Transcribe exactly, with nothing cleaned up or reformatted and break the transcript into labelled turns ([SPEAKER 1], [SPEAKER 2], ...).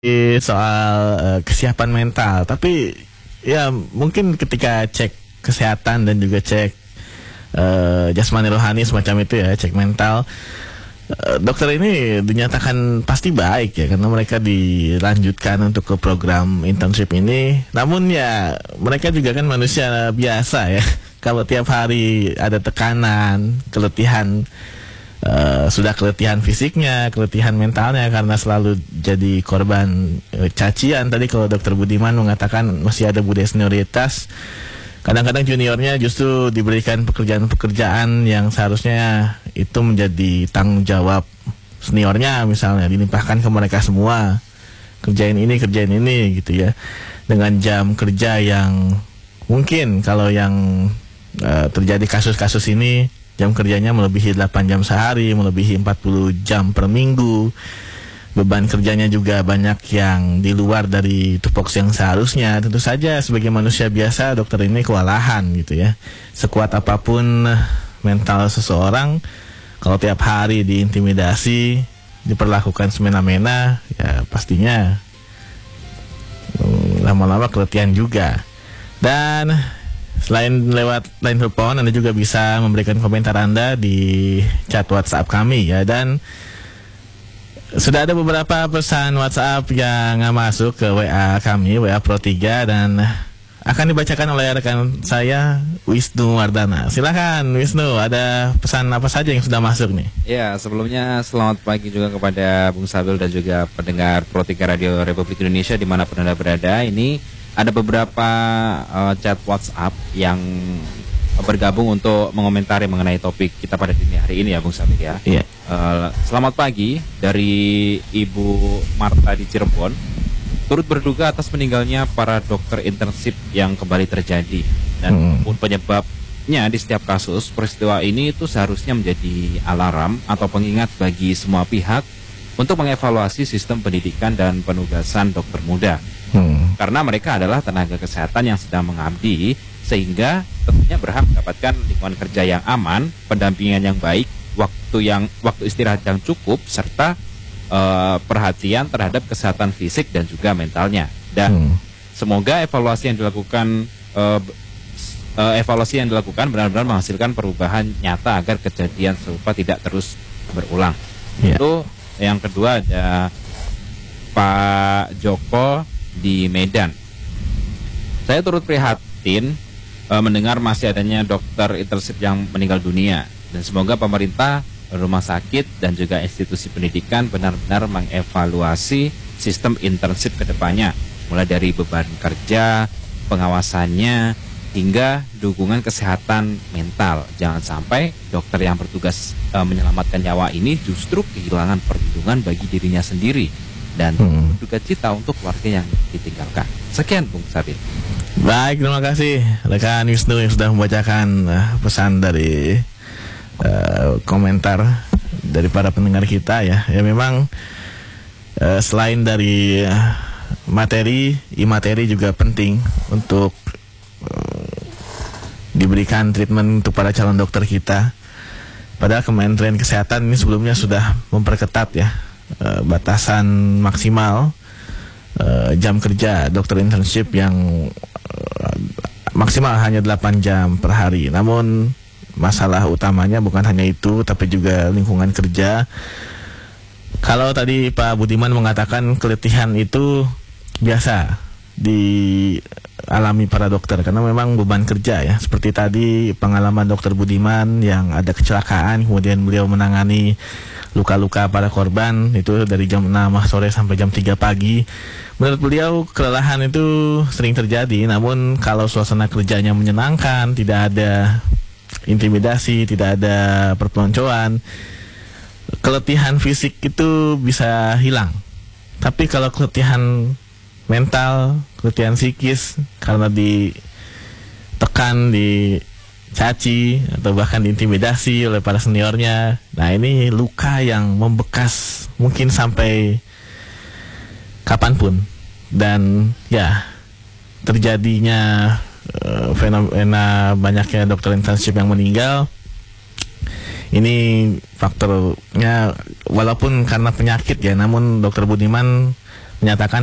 [SPEAKER 1] soal uh, kesiapan mental, tapi ya mungkin ketika cek kesehatan dan juga cek uh, jasmani rohani semacam itu ya, cek mental, uh, dokter ini dinyatakan pasti baik ya, karena mereka dilanjutkan untuk ke program internship ini. Namun ya mereka juga kan manusia biasa ya. Kalau tiap hari ada tekanan, keletihan, Uh, sudah keletihan fisiknya, keletihan mentalnya karena selalu jadi korban uh, cacian. Tadi kalau dokter Budiman mengatakan masih ada budaya senioritas, kadang-kadang juniornya justru diberikan pekerjaan-pekerjaan yang seharusnya itu menjadi tanggung jawab seniornya, misalnya dilimpahkan ke mereka semua, kerjain ini, kerjain ini gitu ya, dengan jam kerja yang mungkin kalau yang uh, terjadi kasus-kasus ini jam kerjanya melebihi delapan jam sehari, melebihi empat puluh jam per minggu. Beban kerjanya juga banyak yang di luar dari tupoksi yang seharusnya. Tentu saja sebagai manusia biasa dokter ini kewalahan gitu ya. Sekuat apapun mental seseorang, kalau tiap hari diintimidasi, diperlakukan semena-mena, ya pastinya lama-lama keletihan juga. Dan selain lewat line telepon, Anda juga bisa memberikan komentar Anda di chat WhatsApp kami ya. Dan sudah ada beberapa pesan WhatsApp yang masuk ke W A kami, W A Pro tiga, dan akan dibacakan oleh rekan saya, Wisnu Wardana. Silakan Wisnu, ada pesan apa saja yang sudah masuk nih?
[SPEAKER 2] Ya, sebelumnya selamat pagi juga kepada Bung Sabil dan juga pendengar Pro tiga Radio Republik Indonesia dimanapun Anda berada. Ini ada beberapa uh, chat WhatsApp yang bergabung untuk mengomentari mengenai topik kita pada dini hari ini ya, Bung Sabil ya.
[SPEAKER 1] Iya.
[SPEAKER 2] Uh, selamat pagi dari Ibu Marta di Cirebon. Turut berduka atas meninggalnya para dokter internship yang kembali terjadi, dan hmm. penyebabnya di setiap kasus. Peristiwa ini itu seharusnya menjadi alarm atau pengingat bagi semua pihak untuk mengevaluasi sistem pendidikan dan penugasan dokter muda. Hmm. Karena mereka adalah tenaga kesehatan yang sedang mengabdi, sehingga tentunya berhak mendapatkan lingkungan kerja yang aman, pendampingan yang baik, waktu yang waktu istirahat yang cukup, serta uh, perhatian terhadap kesehatan fisik dan juga mentalnya. Dan hmm. semoga evaluasi yang dilakukan uh, uh, evaluasi yang dilakukan benar-benar menghasilkan perubahan nyata agar kejadian serupa tidak terus berulang. Yeah. Itu yang kedua ada Pak Joko di Medan. Saya turut prihatin e, mendengar masih adanya dokter internship yang meninggal dunia, dan semoga pemerintah, rumah sakit dan juga institusi pendidikan benar-benar mengevaluasi sistem internship ke depannya, mulai dari beban kerja, pengawasannya, hingga dukungan kesehatan mental. Jangan sampai dokter yang bertugas e, menyelamatkan nyawa ini justru kehilangan perlindungan bagi dirinya sendiri dan hmm. juga cita untuk keluarga yang ditinggalkan. Sekian Bung Sabit.
[SPEAKER 1] Baik, terima kasih rekan Wisnu yang sudah membacakan uh, pesan dari uh, komentar dari para pendengar kita ya. Ya memang uh, selain dari uh, materi, imateri juga penting untuk uh, diberikan treatment untuk para calon dokter kita. Padahal Kementerian Kesehatan ini sebelumnya sudah memperketat ya Uh, batasan maksimal uh, jam kerja dokter internship yang uh, maksimal hanya delapan jam per hari. Namun masalah utamanya bukan hanya itu, tapi juga lingkungan kerja. Kalau tadi Pak Budiman mengatakan keletihan itu biasa dialami para dokter karena memang beban kerja ya. Seperti tadi pengalaman dokter Budiman yang ada kecelakaan, kemudian beliau menangani luka-luka para korban itu dari jam enam sore sampai jam tiga pagi. Menurut beliau kelelahan itu sering terjadi, namun kalau suasana kerjanya menyenangkan, tidak ada intimidasi, tidak ada perpeloncoan, keletihan fisik itu bisa hilang. Tapi kalau keletihan mental, keletihan psikis karena ditekan, di caci atau bahkan diintimidasi oleh para seniornya. Nah, ini luka yang membekas mungkin sampai kapanpun. Dan ya, terjadinya uh, fenomena banyaknya dokter internship yang meninggal, ini faktornya walaupun karena penyakit ya, namun dokter Budiman menyatakan